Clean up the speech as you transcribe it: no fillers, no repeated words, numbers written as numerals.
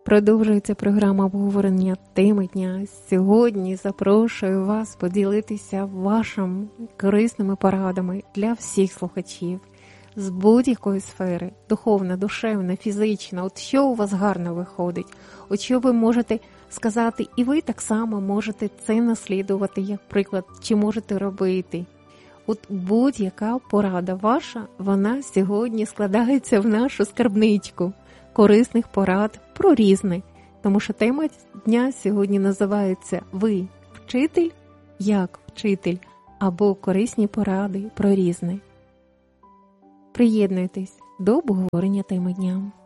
Продовжується програма обговорення теми дня. Сьогодні запрошую вас поділитися вашими корисними порадами для всіх слухачів з будь-якої сфери, духовна, душевна, фізична. От що у вас гарно виходить, от що ви можете сказати, і ви так само можете це наслідувати, як приклад, чи можете робити. От будь-яка порада ваша, вона сьогодні складається в нашу скарбничку корисних порад про різне. Тому що тема дня сьогодні називається «Ви вчитель? Як вчитель?» або «Корисні поради про різне». Приєднуйтесь до обговорення теми дня.